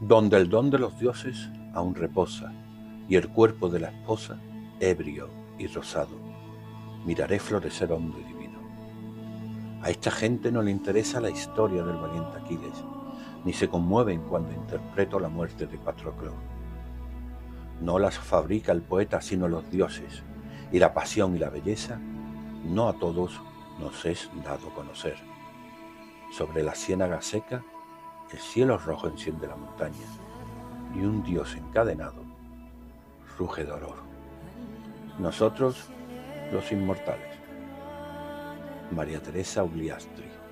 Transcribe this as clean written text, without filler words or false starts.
donde el don de los dioses aún reposa, y el cuerpo de la esposa, ebrio y rosado, miraré florecer hondo y divino. A esta gente no le interesa la historia del valiente Aquiles, ni se conmueven cuando interpreto la muerte de Patroclo. No las fabrica el poeta sino los dioses, y la pasión y la belleza no a todos nos es dado conocer. Sobre la ciénaga seca, el cielo rojo enciende la montaña, y un dios encadenado ruge de dolor. Nosotros, los inmortales. María Teresa Ugliastri.